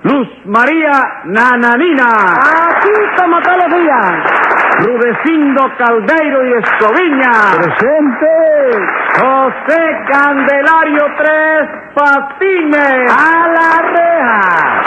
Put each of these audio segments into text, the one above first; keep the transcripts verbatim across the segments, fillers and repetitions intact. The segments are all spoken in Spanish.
Luz María Nananina. Aquí como todos los días. Rudecindo Caldeiro y Escoviña. Presente. José Candelario Tres Patines. A la reja.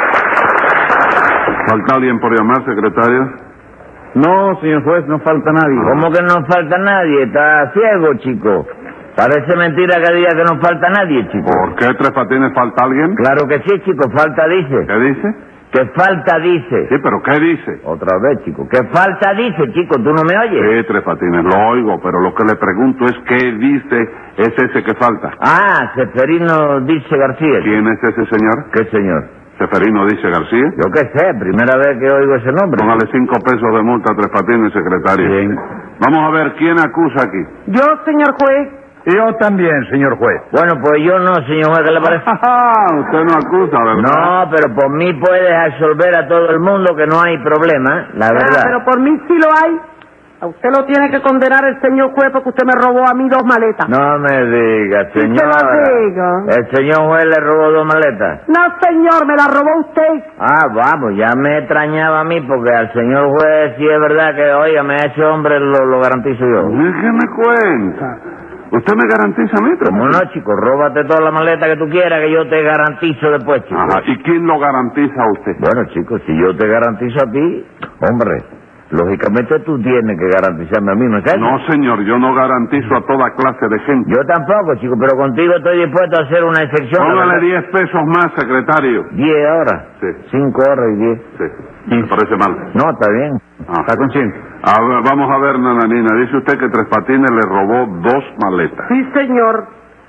¿Falta alguien por llamar, secretario? No, señor juez, no falta nadie. ¿Cómo que no falta nadie? Está ciego, chico. Parece mentira que diga que no falta nadie, chico. ¿Por qué, Tres Patines, falta alguien? Claro que sí, chico, falta dice. ¿Qué dice? Que falta dice. Sí, pero ¿qué dice? Otra vez, chico. Que falta dice, chico, ¿tú no me oyes? Sí, Tres Patines, lo oigo, pero lo que le pregunto es ¿qué dice es ese que falta? Ah, Seferino dice García. ¿Quién es ese señor? ¿Qué señor? Seferino dice García. Yo qué sé, primera vez que oigo ese nombre. Póngale cinco pesos de multa a Tres Patines, secretario. Bien. Vamos a ver, ¿quién acusa aquí? Yo, señor juez. Yo también, señor juez. Bueno, pues yo no, señor juez, ¿qué le parece? Usted no acusa, ¿verdad? No, pero por mí puedes absolver a todo el mundo que no hay problema, la verdad. Ah, pero por mí sí lo hay. A usted lo tiene que condenar el señor juez porque usted me robó a mí dos maletas. No me diga, Sí, señor. se lo digo. El señor juez le robó dos maletas. No, señor, me la robó usted. Ah, vamos, ya me extrañaba a mí porque al señor juez sí es verdad que, oígame, a ese hombre lo, lo garantizo yo. Déjeme cuenta. ¿Usted me garantiza a mí? ¿Cómo no, chico? Róbate toda la maleta que tú quieras que yo te garantizo después, chico. Ajá. ¿Y quién lo garantiza a usted? Bueno, chico, si yo te garantizo a ti, hombre, lógicamente tú tienes que garantizarme a mí, ¿no es eso? No, señor, yo no garantizo a toda clase de gente. Yo tampoco, chico, pero contigo estoy dispuesto a hacer una excepción. Póngale diez pesos más, secretario. ¿Diez horas? Sí. Cinco horas y diez. Sí. Me parece mal. No, está bien. Ah. ¿Está consciente? A ver, vamos a ver, Nananina. Dice usted que Tres Patines le robó dos maletas. Sí, señor.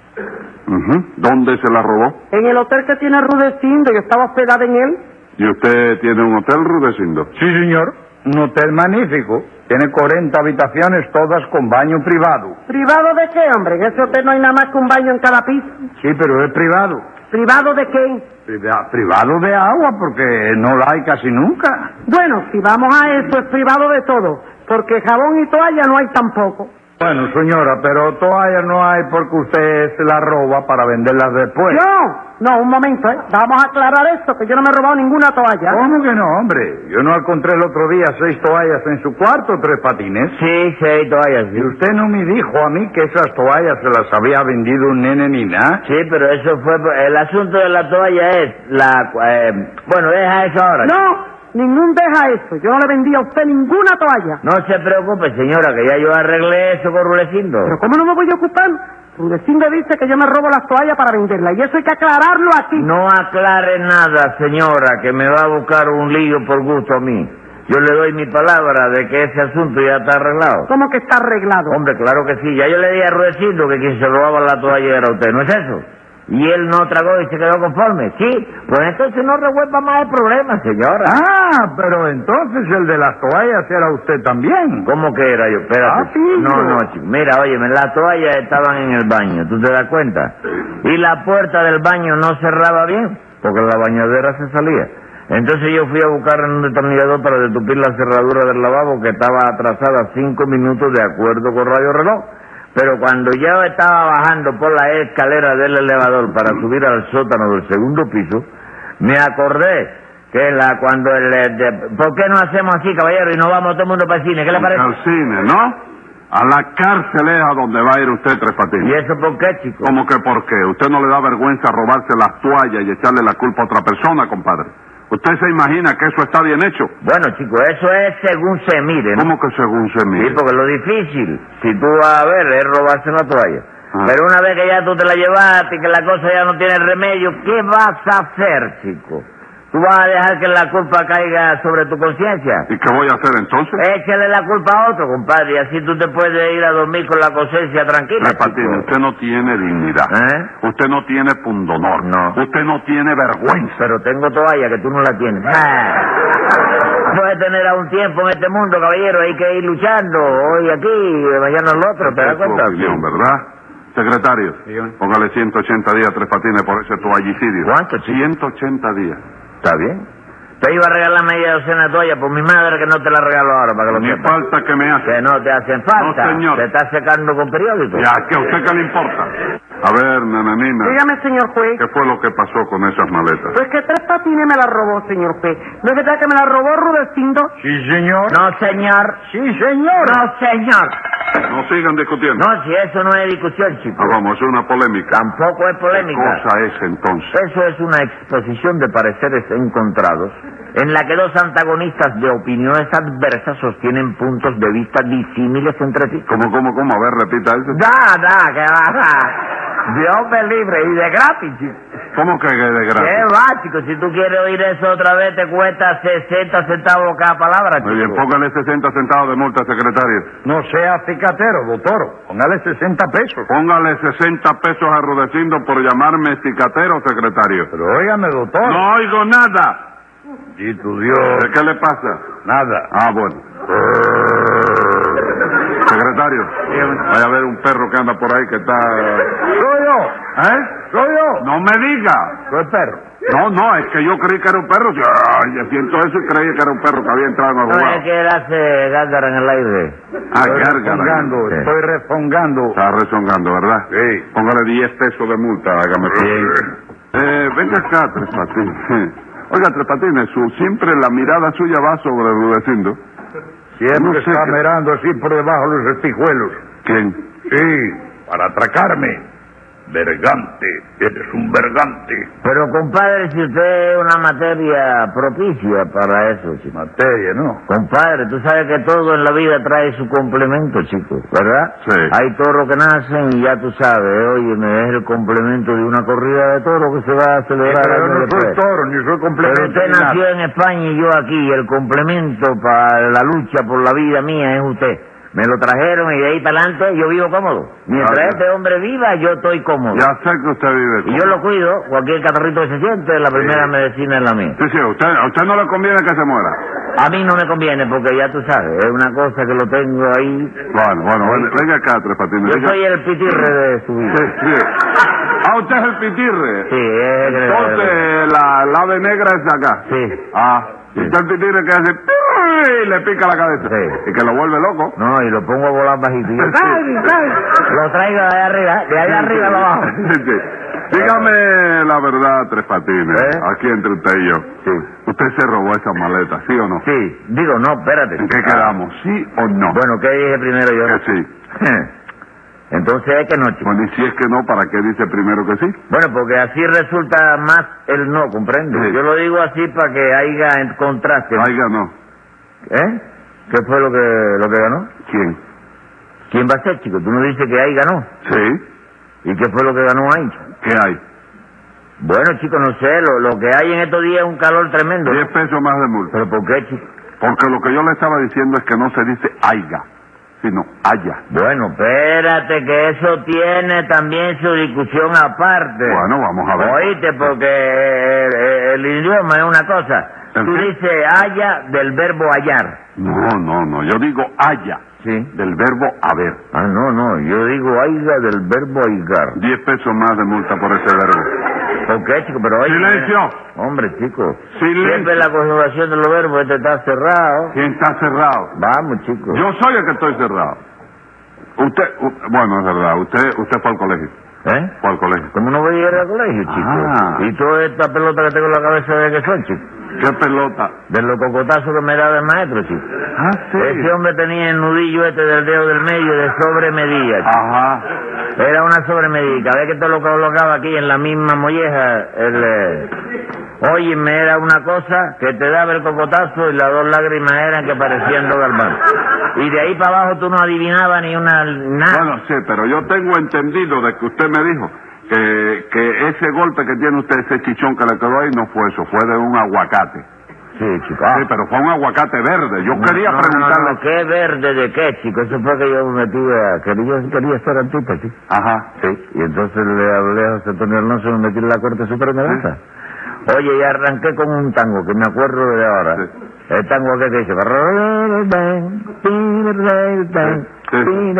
Ujú. ¿Dónde se las robó? En el hotel que tiene Rudecindo, yo estaba hospedada en él. ¿Y usted tiene un hotel, Rudecindo? Sí, señor. Un hotel magnífico. Tiene cuarenta habitaciones, todas con baño privado. ¿Privado de qué, hombre? En ese hotel no hay nada más que un baño en cada piso. Sí, pero es privado. ¿Privado de qué? Priva- privado de agua, porque no la hay casi nunca. Bueno, si vamos a eso, es privado de todo. Porque jabón y toalla no hay tampoco. Bueno, señora, pero toallas no hay porque usted se la roba para venderlas después. ¿Yo? No, un momento, ¿eh? Vamos a aclarar esto, que yo no me he robado ninguna toalla. ¿Cómo que no, hombre? Yo no encontré el otro día seis toallas en su cuarto, Tres Patines. Sí, seis toallas, sí. Y usted no me dijo a mí que esas toallas se las había vendido un nene ni nada. Sí, pero eso fue... El asunto de la toalla es la... Eh, bueno, deja eso ahora. No, ningún deja eso. Yo no le vendí a usted ninguna toalla. No se preocupe, señora, que ya yo arreglé eso con Rudecindo. ¿Pero cómo no me voy a ocupar? Rudecindo dice que yo me robo las toallas para venderlas. Y eso hay que aclararlo aquí. No aclare nada, señora, que me va a buscar un lío por gusto a mí. Yo le doy mi palabra de que ese asunto ya está arreglado. ¿Cómo que está arreglado? Hombre, claro que sí. Ya yo le di a Rudecindo que quien se robaba la toalla era usted, ¿no es eso? Y él no tragó y se quedó conforme. Sí, pues entonces no revuelva más el problema, señora. Ah, pero entonces el de las toallas era usted también. ¿Cómo que era yo? Espérate. Ah, sí, no, yo- no, chico. Mira, óyeme, las toallas estaban en el baño, ¿tú te das cuenta? Y la puerta del baño no cerraba bien, porque la bañadera se salía. Entonces yo fui a buscar en un destornillador para detupir la cerradura del lavabo que estaba atrasada cinco minutos de acuerdo con Radio Reloj. Pero cuando yo estaba bajando por la escalera del elevador para subir al sótano del segundo piso, me acordé que la cuando el... De, ¿por qué no hacemos así, caballero, y no vamos todo el mundo para el cine? ¿Qué le parece? Al cine, ¿no? A la cárcel es a donde va a ir usted, Tres Patines. ¿Y eso por qué, chico? ¿Cómo que por qué? ¿Usted no le da vergüenza robarse las toallas y echarle la culpa a otra persona, compadre? ¿Usted se imagina que eso está bien hecho? Bueno, chico, eso es según se mire, ¿no? ¿Cómo que según se mire? Sí, porque lo difícil, si tú vas a ver, es robarse la toalla. Ah. Pero una vez que ya tú te la llevaste y que la cosa ya no tiene remedio, ¿qué vas a hacer, chico? ¿Tú vas a dejar que la culpa caiga sobre tu conciencia? ¿Y qué voy a hacer entonces? Échale la culpa a otro, compadre, y así tú te puedes ir a dormir con la conciencia tranquila, Tres Patines, chico. usted no tiene dignidad. ¿Eh? Usted no tiene pundonor. No. Usted no tiene vergüenza. Pero tengo toalla que tú no la tienes. Ah. Puedes tener a un tiempo en este mundo, caballero, hay que ir luchando. Hoy aquí, mañana el otro, ¿te das Es su cuenta? opinión, ¿verdad? Secretario, Dígame. póngale ciento ochenta días a Tres Patines por ese toallicidio. ¿Cuánto, chico? ciento ochenta días. Está bien. Te iba a regalar media docena de toallas, por mi madre que no te la regalo ahora, para que lo Ni sepas. falta que me hace. Que no te hacen falta. No, señor. Te estás secando con periódico. Ya, ¿que a usted qué le importa? A ver, nananina, Dígame, señor juez. ¿qué fue lo que pasó con esas maletas? Pues que Tres Patines me la robó, señor juez. ¿No es verdad que me la robó Rudecindo? Sí, señor. No, señor. Sí, señor. No, señor. No sigan discutiendo. No, si eso no es discusión, chico. Ah, vamos, es una polémica. Tampoco es ¿Qué polémica. cosa es entonces? Eso es una exposición de pareceres encontrados en la que dos antagonistas de opiniones adversas sostienen puntos de vista disímiles entre sí. ¿Cómo, cómo, cómo? A ver, repita eso. Da, da, que va, da. Dios me libre y de gratis, chico. ¿Cómo que de gratis? ¿Qué va, chico? Si tú quieres oír eso otra vez, te cuesta sesenta centavos cada palabra, chico. Muy bien, póngale sesenta centavos de multa, secretario. No sea cicatero, doctor. Póngale sesenta pesos. Póngale sesenta pesos a Rudecindo por llamarme cicatero, secretario. Pero óigame, doctor. No oigo nada. Y tu Dios. ¿Qué le pasa? Nada. Ah, bueno. Secretario, vaya a ver un perro que anda por ahí que está... Soy yo. ¿Eh? Soy yo. No me diga. Soy perro. No, no, es que yo creí que era un perro. Yo, ay, yo siento eso y creí que era un perro que había entrado en el No, es jugado. que él hace gárgara en el aire. Ah, Estoy gárgara. rezongando, Sí. estoy rezongando. Está rezongando, ¿verdad? Sí. Póngale diez pesos de multa, hágame favor. Eh, venga acá, Tres Patines. Oiga, Tres Patines, su, siempre la mirada suya va sobre Rudecindo. Siempre No sé está qué- mirando así por debajo de los espejuelos. ¿Quién? Sí, para atracarme. Vergante, eres un vergante. Pero, compadre, si usted es una materia propicia para eso, chico. Materia, ¿no? Compadre, tú sabes que todo en la vida trae su complemento, chico, ¿verdad? Sí. Hay toros que nacen y ya tú sabes, oye, me es el complemento de una corrida de toros que se va a celebrar Pero yo años no soy después. toro, ni soy Pero complemento. usted ni nada. nació en España y yo aquí, el complemento para la lucha por la vida mía es usted. Me lo trajeron y de ahí para adelante yo vivo cómodo. Mientras Ah, ya. este hombre viva, yo estoy cómodo. Ya sé que usted vive Y yo lo cuido, cualquier catarrito que se siente, la primera medicina es la mía. Sí, sí, a usted, a usted no le conviene que se muera. A mí no me conviene porque ya tú sabes, es una cosa que lo tengo ahí. Bueno, bueno, bueno, venga acá, Tres Patines. Yo venga. soy el pitirre de su vida. Sí, sí. Ah, usted es el pitirre. Sí, es el- Entonces, la, la ave negra es de acá. Sí. Ah, Sí. usted es el pitirre que hace... ¡Uy! Y le pica la cabeza. Sí. Y que lo vuelve loco. No, y lo pongo a volar bajito. Y yo, Sí. lo traigo de ahí arriba, de ahí arriba lo bajo. Sí, sí. Dígame la verdad, Tres Patines, ¿Eh? aquí entre usted y yo. Sí. ¿Usted se robó esa maleta, sí o no? Sí, digo, no, espérate. ¿En qué quedamos? ¿Sí o no? Bueno, ¿qué dije primero yo? Que sí. Entonces es que no, chico. Bueno, y si es que no, ¿para qué dice primero que sí? Bueno, porque así resulta más el no, ¿comprende? Sí. Yo lo digo así para que haya en contraste. Ahí ganó. ¿Eh? ¿Qué fue lo que, lo que ganó? ¿Quién? ¿Quién va a ser, chico? Tú no dices que ahí ganó. Sí. ¿Y qué fue lo que ganó ahí, chico? ¿Qué hay? Bueno, chico, no sé, lo, lo que hay en estos días es un calor tremendo. ¿no? Diez pesos más de multa. ¿Pero por qué, chico? Porque lo que yo le estaba diciendo es que no se dice aiga, sino haya. Bueno, espérate, que eso tiene también su discusión aparte. Bueno, vamos a ver. Oíste, porque el, el- el idioma es una cosa. ¿El Tú qué? dices haya del verbo hallar. No, no, no. Yo digo haya, Sí. del verbo haber. Ah, no, no, yo digo haya del verbo higar. Diez pesos más de multa por ese verbo. ¿Por qué, chico? Pero oye... ¡Silencio! Hombre, chico. Silencio. Siempre la conjugación de los verbos, este está cerrado. ¿Quién está cerrado? Vamos, chico. Yo soy el que estoy cerrado. Usted, u- bueno, es verdad, usted usted fue al colegio. ¿Eh? Fue al colegio. ¿Cómo no voy a ir al colegio, chico? Ah. Y toda esta pelota que tengo en la cabeza de que son, chico. ¿Qué pelota? De los cocotazos que me da el maestro, chico. Ah, Ese hombre tenía el nudillo este del dedo del medio de sobremedida, chico. Ajá. Era una sobremedida. Y cada vez que te lo colocaba aquí en la misma molleja, el... Eh... Óyeme, era una cosa que te daba el cocotazo y las dos lágrimas eran que parecían dos garbanzos. Y de ahí para abajo tú no adivinabas ni una... nada. Bueno, sí, pero yo tengo entendido de que usted me dijo que, que ese golpe que tiene usted, ese chichón que le quedó ahí, no fue eso, fue de un aguacate. Sí, chico. Sí, pero fue un aguacate verde. Yo No, quería no, preguntarle... No, no, ¿qué verde de qué, chico? Eso fue que yo me metí a... Que yo quería ser antita, chico. Ajá. Sí. Y entonces le hablé a José Antonio Alonso y me metí en la Corte Suprema de Danza. Oye, y arranqué con un tango que me acuerdo de ahora. Sí. El tango aquel que dice... Sí.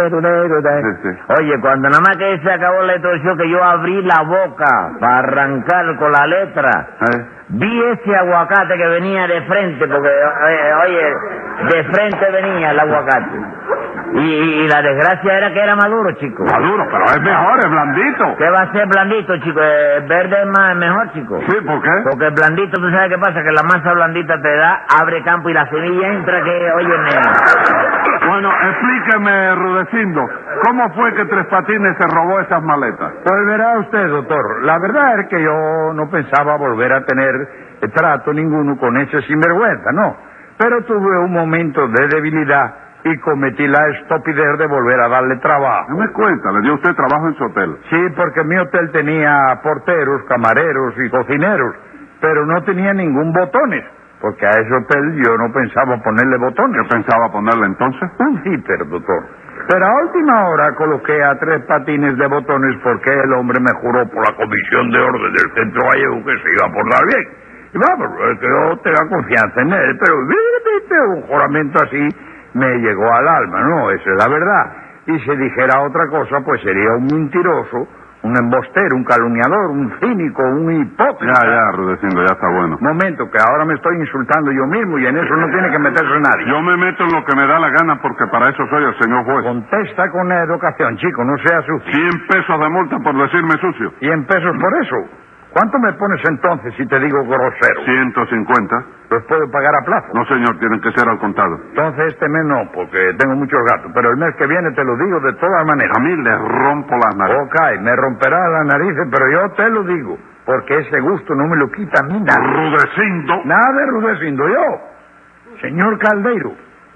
Sí, sí. Oye, cuando nada más que se acabó la introducción, que yo abrí la boca para arrancar con la letra, ¿Eh? vi ese aguacate que venía de frente, porque, eh, oye, de frente venía el aguacate. Y, y, y la desgracia era que era maduro, chico. Maduro, pero es mejor, es blandito. ¿Qué va a ser blandito, chico? El verde es más, mejor, chico. Sí, ¿por qué? Porque el blandito, ¿tú sabes qué pasa? Que la masa blandita te da, abre campo y la semilla entra que, oye, Bueno, explíqueme, Rudecindo, ¿cómo fue que Tres Patines se robó esas maletas? Pues verá usted, doctor, la verdad es que yo no pensaba volver a tener trato ninguno con ese sinvergüenza, no. Pero tuve un momento de debilidad y cometí la estupidez de volver a darle trabajo. No me cuenta, le dio usted trabajo en su hotel. Sí, porque mi hotel tenía porteros, camareros y cocineros, pero no tenía ningún botones, porque a ese hotel yo no pensaba ponerle botones. ¿Qué pensaba ponerle entonces? Un zipper, doctor. Pero a última hora coloqué a Tres Patines de botones porque el hombre me juró por la Comisión de Orden del Centro Gallego que se iba a portar bien. Y vamos, es que yo tenga confianza en él, pero un juramento así me llegó al alma, ¿no? Esa es la verdad. Y si dijera otra cosa, pues sería un mentiroso, un embostero, un calumniador, un cínico, un hipócrita. Ya, ya, Rudecindo, ya está bueno. Momento, que ahora me estoy insultando yo mismo y en eso no tiene que meterse nadie. Yo me meto en lo que me da la gana porque para eso soy el señor juez. Contesta con educación, chico, no sea sucio. Cien pesos de multa por decirme sucio. Cien pesos por eso. ¿Cuánto me pones entonces si te digo grosero? Ciento cincuenta. ¿Los puedo pagar a plazo? No, señor, tienen que ser al contado. Entonces este mes no, porque tengo muchos gatos. Pero el mes que viene te lo digo de todas maneras. A mí le rompo las narices. Ok, me romperá las narices, pero yo te lo digo. Porque ese gusto no me lo quita a mí nada. Rudecindo. Nada de Rudecindo, yo. Señor Caldeiro,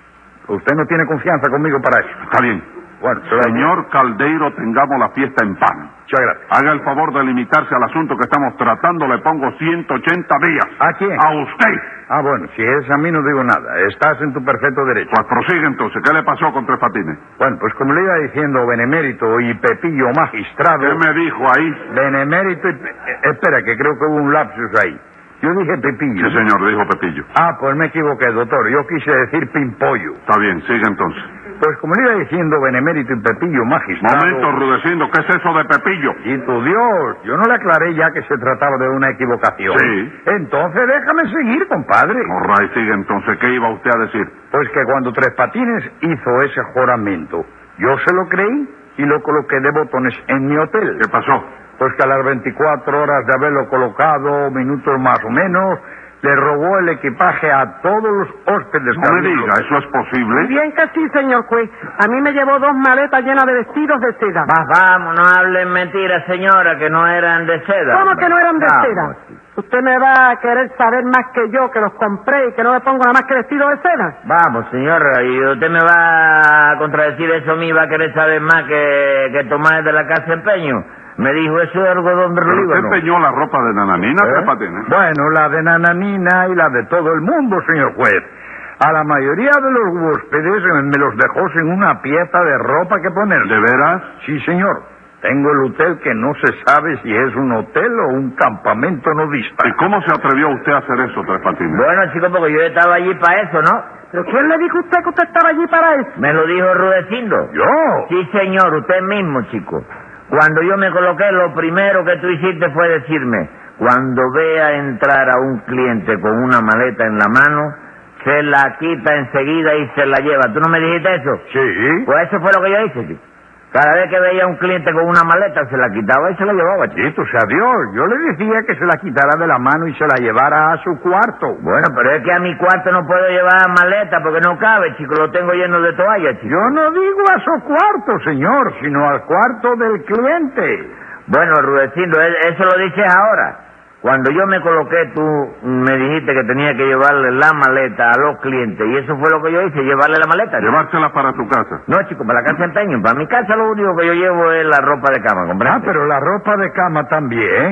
usted no tiene confianza conmigo para eso. Está bien. Bueno, se lo- Señor Caldeiro, tengamos la fiesta en paz. Muchas gracias. Haga el favor de limitarse al asunto que estamos tratando. Le pongo ciento ochenta días. ¿A quién? A usted. Ah, bueno, si es a mí no digo nada. Estás en tu perfecto derecho. Pues prosigue entonces. ¿Qué le pasó con Tres Patines? Bueno, pues como le iba diciendo, Benemérito y Pepillo Magistrado... ¿Qué me dijo ahí? Benemérito y... eh, espera, que creo que hubo un lapsus ahí. Yo dije Pepillo. Sí, señor, dijo Pepillo. Ah, pues me equivoqué, doctor. Yo quise decir Pimpollo. Está bien, sigue entonces. Pues como le iba diciendo, Benemérito y Pepillo Magistrado... Momento, Rudecindo, ¿qué es eso de Pepillo? Y tu Dios, yo no le aclaré ya que se trataba de una equivocación. Sí. Entonces déjame seguir, compadre. Morray, sigue entonces. ¿Qué iba usted a decir? Pues que cuando Tres Patines hizo ese juramento, yo se lo creí y lo coloqué de botones en mi hotel. ¿Qué pasó? Pues que a las veinticuatro horas de haberlo colocado, minutos más o menos, le robó el equipaje a todos los hóspedes. No me diga, ¿eso es posible? Bien que sí, señor juez. A mí me llevó dos maletas llenas de vestidos de seda. Va, vamos, no hablen mentiras, señora, que no eran de seda. ¿Cómo que no eran de Vamos. seda? Usted me va a querer saber más que yo, que los compré y que no me pongo nada más que vestido de seda. Vamos, señora, y usted me va a contradecir eso a mí, va a querer saber más que, que Tomás de la Casa Empeño. Me dijo, eso es algodón de ¿Pero usted Líbano. empeñó la ropa de Nananina, ¿Eh? Tres Patines? Bueno, la de Nananina y la de todo el mundo, señor juez. A la mayoría de los huéspedes eh, me los dejó sin una pieza de ropa que poner. ¿De veras? Sí, señor. Tengo el hotel que no se sabe si es un hotel o un campamento nudista. ¿Y cómo se atrevió usted a hacer eso, Tres Patines? Bueno, chico, porque yo estaba allí para eso, ¿no? ¿Pero quién le dijo a usted que usted estaba allí para eso? Me lo dijo Rudecindo. ¿Yo? Sí, señor, usted mismo, chico. Cuando yo me coloqué, lo primero que tú hiciste fue decirme, cuando vea entrar a un cliente con una maleta en la mano, se la quita enseguida y se la lleva. ¿Tú no me dijiste eso? Sí. Pues eso fue lo que yo hice, chico. Cada vez que veía a un cliente con una maleta, se la quitaba y se la llevaba, chico. Bendito sea Dios. Yo le decía que se la quitara de la mano y se la llevara a su cuarto. Bueno, pero es que a mi cuarto no puedo llevar maleta porque no cabe, chico. Lo tengo lleno de toallas, chico. Yo no digo a su cuarto, señor, sino al cuarto del cliente. Bueno, Rudecindo, e- eso lo dices ahora. Cuando yo me coloqué, tú me dijiste que tenía que llevarle la maleta a los clientes. Y eso fue lo que yo hice, llevarle la maleta. ¿no? Llevársela para tu casa. No, chico, para la casa de empeño. Para mi casa lo único que yo llevo es la ropa de cama, Ah, ¿comprende? pero la ropa de cama también.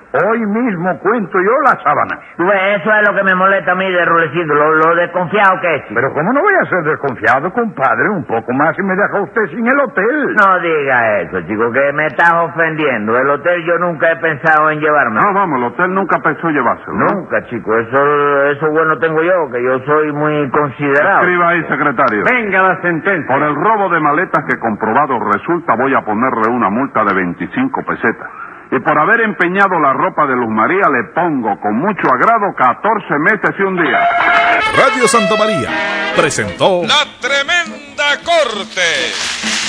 Hoy mismo cuento yo las sábanas. Tú ves, eso es lo que me molesta a mí de Rulecito, lo, lo desconfiado que es, chico. Pero ¿cómo no voy a ser desconfiado, compadre? Un poco más y me deja usted sin el hotel. No diga eso, chico, que me estás ofendiendo. El hotel yo nunca he pensado en llevarme. No, vamos, el hotel nunca pensó llevárselo. ¿no? Nunca, chico, eso, eso bueno tengo yo, que yo soy muy considerado. Escriba ahí, secretario. Venga la sentencia. Por el robo de maletas que comprobado resulta, voy a ponerle una multa de veinticinco pesetas. Y por haber empeñado la ropa de Luz María, le pongo con mucho agrado catorce meses y un día. Radio Santa María presentó La Tremenda Corte.